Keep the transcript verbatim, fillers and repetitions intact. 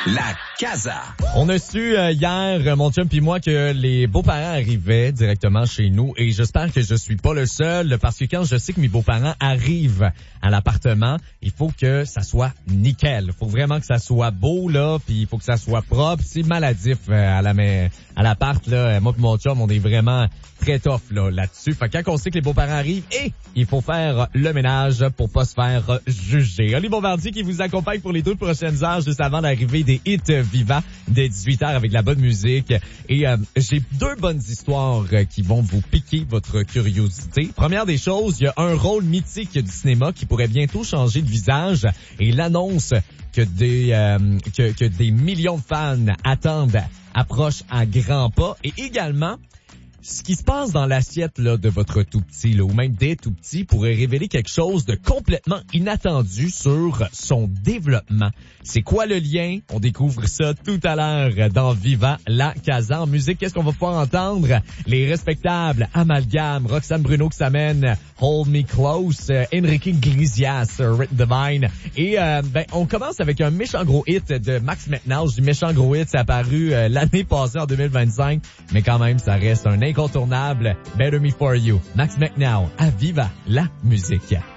La Casa. On a su euh, hier, mon chum puis moi, que les beaux-parents arrivaient directement chez nous et j'espère que je suis pas le seul parce que quand je sais que mes beaux-parents arrivent à l'appartement, il faut que ça soit nickel. Il faut vraiment que ça soit beau là, puis il faut que ça soit propre. C'est maladif euh, à la mais à l'appart là. Moi puis mon chum, on est vraiment très tough là là-dessus. Fait que quand on sait que les beaux-parents arrivent, et il faut faire le ménage pour pas se faire juger. Olivier Bombardier qui vous accompagne pour les deux prochaines heures juste avant l'arrivée des hits vivants dès dix-huit heures avec la bonne musique. Et euh, j'ai deux bonnes histoires euh, qui vont vous piquer votre curiosité. Première des choses, il y a un rôle mythique du cinéma qui pourrait bientôt changer de visage et l'annonce que des euh, que, que des millions de fans attendent approche à grands pas. Et également, ce qui se passe dans l'assiette là de votre tout petit là, ou même des tout petits pourrait révéler quelque chose de complètement inattendu sur son développement. C'est quoi le lien? On découvre ça tout à l'heure dans Vivant la Casa. En musique, qu'est-ce qu'on va pouvoir entendre? Les respectables Amalgame, Roxane Bruno qui s'amène Hold Me Close, euh, Enrique Iglesias, euh, Rhythm Divine. Et euh, ben on commence avec un méchant gros hit de Max Maintenant. Du méchant gros hit, c'est apparu euh, l'année passée en deux mille vingt-cinq, mais quand même ça reste un incontournable. Better Me For You. Max McNow à Viva la musique.